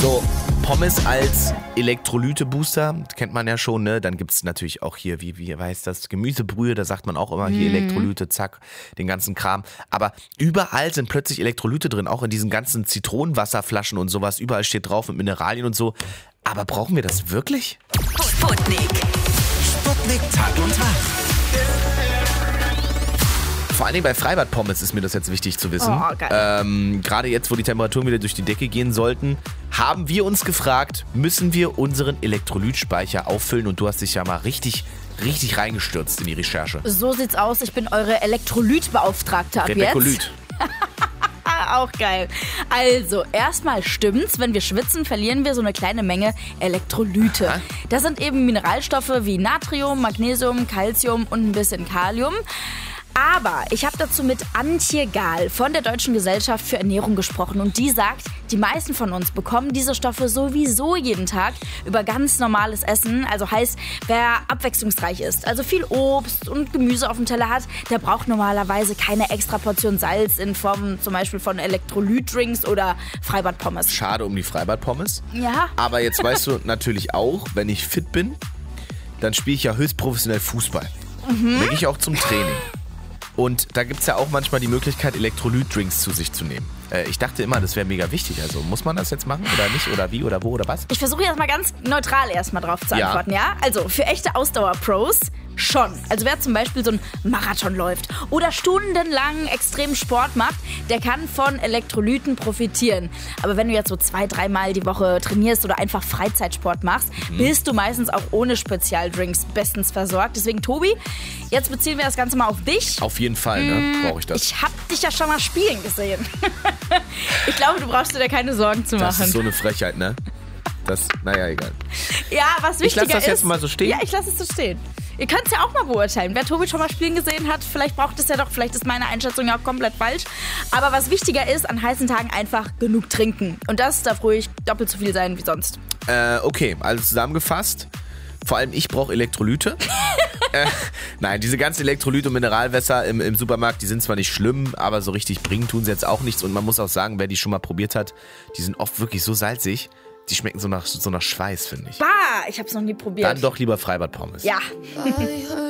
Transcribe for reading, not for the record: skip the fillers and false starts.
So, Pommes als Elektrolyte-Booster, kennt man ja schon, ne? Dann gibt es natürlich auch hier, wie heißt das, Gemüsebrühe, da sagt man auch immer hier Elektrolyte, zack, den ganzen Kram. Aber überall sind plötzlich Elektrolyte drin, auch in diesen ganzen Zitronenwasserflaschen und sowas. Überall steht drauf mit Mineralien und so. Aber brauchen wir das wirklich? Sputnik. Sputnik Tag und Tag. Vor allen Dingen bei Freibad-Pommes ist mir das jetzt wichtig zu wissen. Oh, geil. Gerade jetzt, wo die Temperaturen wieder durch die Decke gehen sollten, haben wir uns gefragt, müssen wir unseren Elektrolytspeicher auffüllen? Und du hast dich ja mal richtig reingestürzt in die Recherche. So sieht's aus. Ich bin eure Elektrolytbeauftragte ab Rebeccolyt. Auch geil. Also, erstmal stimmt's, wenn wir schwitzen, verlieren wir so eine kleine Menge Elektrolyte. Aha. Das sind eben Mineralstoffe wie Natrium, Magnesium, Calcium und ein bisschen Kalium. Aber ich habe dazu mit Antje Gahl von der Deutschen Gesellschaft für Ernährung gesprochen und die sagt, die meisten von uns bekommen diese Stoffe sowieso jeden Tag über ganz normales Essen. Also heißt, wer abwechslungsreich ist, also viel Obst und Gemüse auf dem Teller hat, der braucht normalerweise keine extra Portion Salz in Form zum Beispiel von Elektrolytdrinks oder Freibadpommes. Schade um die Freibad-Pommes. Ja. Aber jetzt weißt du natürlich auch, wenn ich fit bin, dann spiele ich ja höchst professionell Fußball. Da gehe ich auch zum Training. Und da gibt es ja auch manchmal die Möglichkeit, Elektrolytdrinks zu sich zu nehmen. Ich dachte immer, das wäre mega wichtig. Also muss man das jetzt machen oder nicht? Oder wie oder wo oder was? Ich versuche jetzt mal ganz neutral erstmal drauf zu antworten, ja? Also für echte Ausdauerpros schon. Also wer zum Beispiel so einen Marathon läuft oder stundenlang extrem Sport macht, der kann von Elektrolyten profitieren. Aber wenn du jetzt so 2-3 Mal die Woche trainierst oder einfach Freizeitsport machst, bist du meistens auch ohne Spezialdrinks bestens versorgt. Deswegen, Tobi, jetzt beziehen wir das Ganze mal auf dich. Auf jeden Fall, ne? Brauche ich das. Ich hab dich ja schon mal spielen gesehen. Ich glaube, du brauchst dir da keine Sorgen zu machen. Das ist so eine Frechheit, ne? Naja, egal. Ja, was wichtiger ist... Ich lasse das jetzt mal so stehen. Ja, ich lasse es so stehen. Ihr könnt es ja auch mal beurteilen. Wer Tobi schon mal spielen gesehen hat, vielleicht braucht es ja doch, vielleicht ist meine Einschätzung ja auch komplett falsch. Aber was wichtiger ist, an heißen Tagen einfach genug trinken. Und das darf ruhig doppelt so viel sein wie sonst. Okay, also zusammengefasst. Vor allem ich brauche Elektrolyte. Nein, diese ganzen Elektrolyte und Mineralwässer im Supermarkt, die sind zwar nicht schlimm, aber so richtig bringen tun sie jetzt auch nichts. Und man muss auch sagen, wer die schon mal probiert hat, die sind oft wirklich so salzig. Die schmecken so nach Schweiß, finde ich. Bah, ich hab's noch nie probiert. Dann doch lieber Freibad-Pommes. Ja.